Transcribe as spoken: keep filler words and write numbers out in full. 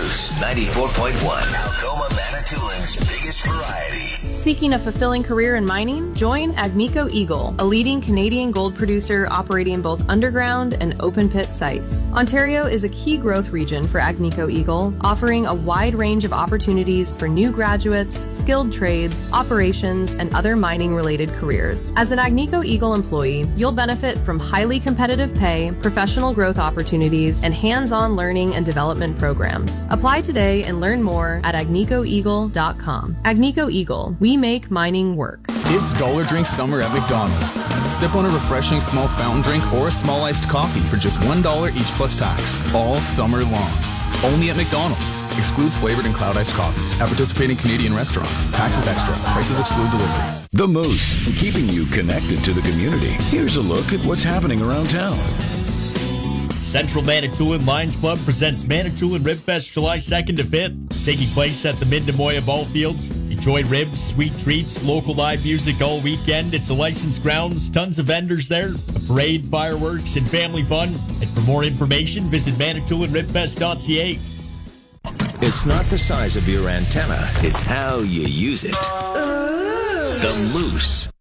Moose ninety-four point one. Algoma Manitoulин's biggest variety. Seeking a fulfilling career in mining? Join Agnico Eagle, a leading Canadian gold producer operating both underground and open pit sites. Ontario is a key growth region for Agnico Eagle, offering a wide range of opportunities for new graduates, skilled trades, operations, and other mining-related careers. As an Agnico Eagle employee, you'll benefit from highly competitive pay, professional growth opportunities, and hands-on learning and development programs. Apply today and learn more at agnico eagle dot com. Agnico Eagle, we make mining work. It's Dollar Drink Summer at McDonald's. Sip on a refreshing small fountain drink or a small iced coffee for just one dollar each plus tax, all summer long. Only at McDonald's. Excludes flavored and cloud iced coffees at participating Canadian restaurants. Taxes extra. Prices exclude delivery. The Moose, keeping you connected to the community. Here's a look at what's happening around town. Central Manitoulin Lions Club presents Manitoulin Rib Fest July second to fifth, taking place at the Mid-Namoya Ball Fields. Enjoy ribs, sweet treats, local live music all weekend. It's a licensed grounds, tons of vendors there, a parade, fireworks, and family fun. And for more information, visit manitoulin rib fest dot c a. It's not the size of your antenna, it's how you use it. The Moose.